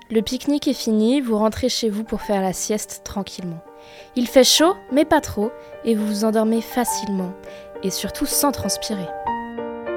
Le pique-nique est fini, vous rentrez chez vous pour faire la sieste tranquillement. Il fait chaud, mais pas trop, et vous vous endormez facilement, et surtout sans transpirer.